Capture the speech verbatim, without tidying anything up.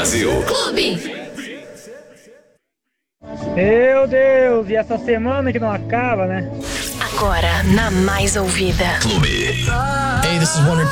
Brasil. Clube. Meu Deus, e essa semana que não acaba, né? Agora, na mais ouvida. Clube. Hey, this is One